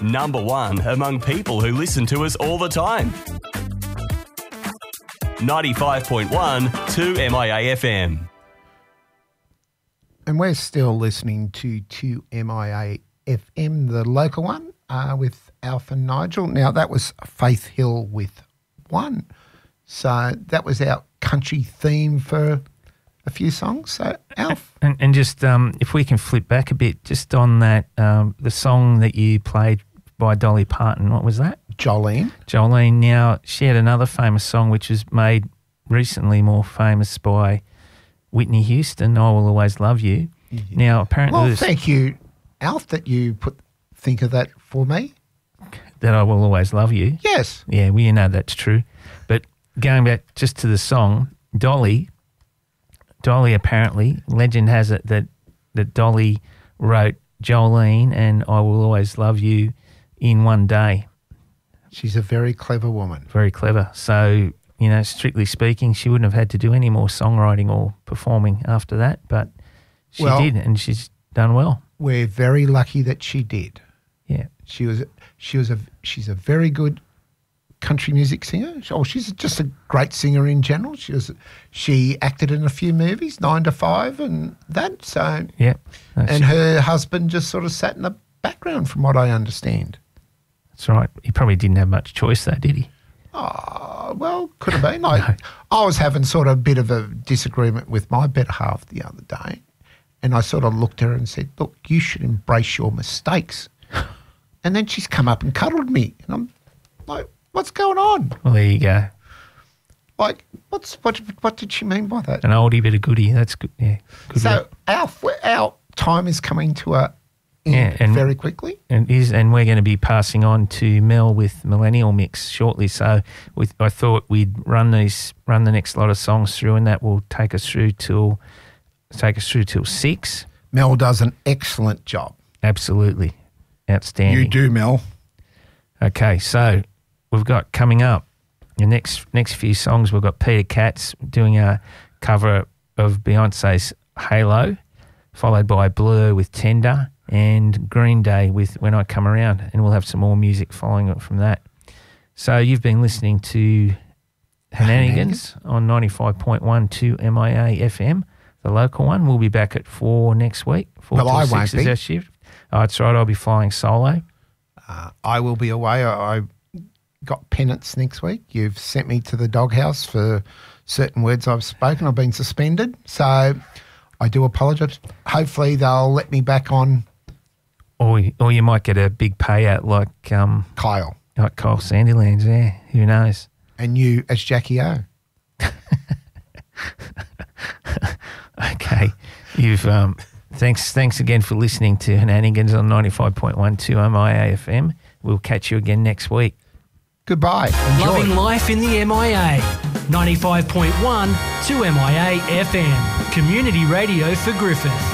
Number 1 among people who listen to us all the time. 95.1 2MIA FM. And we're still listening to 2MIA FM, the local one, with Alf and Nigel. Now, that was Faith Hill with One. So that was our country theme for a few songs. So, Alf. And just if we can flip back a bit, just on that, the song that you played by Dolly Parton, what was that? Jolene. Jolene. Now, she had another famous song which was made recently more famous by Whitney Houston, I Will Always Love You. Mm-hmm. Now, apparently... Well, thank you, Alf, that you think of that for me. That I Will Always Love You? Yes. Yeah, well, you know that's true. But going back just to the song, Dolly apparently, legend has it that Dolly wrote Jolene and I Will Always Love You in one day. She's a very clever woman. Very clever. So, you know, strictly speaking, she wouldn't have had to do any more songwriting or performing after that, but she did, and she's done well. We're very lucky that she did. Yeah. She's a very good country music singer. Oh, she's just a great singer in general. She acted in a few movies, 9 to 5 and that. So yeah, and her husband just sort of sat in the background, from what I understand. That's right. He probably didn't have much choice, though, did he? Oh, well, could have been. I was having sort of a bit of a disagreement with my better half the other day, and I sort of looked at her and said, "Look, you should embrace your mistakes." And then she's come up and cuddled me, and I'm like, what's going on? Well, there you go. Like, what did she mean by that? An oldie but a goodie. That's good. Yeah. Good so our time is coming to a end very quickly. And we're going to be passing on to Mel with Millennial Mix shortly. So I thought we'd run the next lot of songs through, and that will take us through till 6. Mel does an excellent job. Absolutely. Outstanding. You do, Mel. Okay, so we've got coming up the next few songs. We've got Peter Katz doing a cover of Beyonce's Halo, followed by Blur with Tender, and Green Day with When I Come Around, and we'll have some more music following it from that. So you've been listening to Henanigans on 95.1 2MIA FM, the local one. We'll be back at 4 next week. 4 till 6 is our shift. Oh, that's right. I'll be flying solo. I will be away. I got penance next week. You've sent me to the doghouse for certain words I've spoken. I've been suspended. So I do apologise. Hopefully they'll let me back on. Or you might get a big payout like Kyle. Like Kyle Sandilands, yeah. Who knows? And you as Jackie O. Okay. You've thanks again for listening to Henanigans on 95.1 2MIA FM. We'll catch you again next week. Goodbye. Enjoy. Loving life in the MIA. 95.1 2MIA FM. Community radio for Griffith.